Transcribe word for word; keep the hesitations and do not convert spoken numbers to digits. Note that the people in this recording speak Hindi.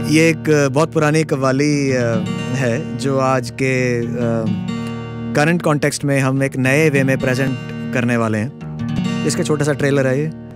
ये एक बहुत पुरानी कव्वाली है जो आज के करंट कॉन्टेक्स्ट में हम एक नए वे में प्रेजेंट करने वाले हैं। इसका छोटा सा ट्रेलर है ये।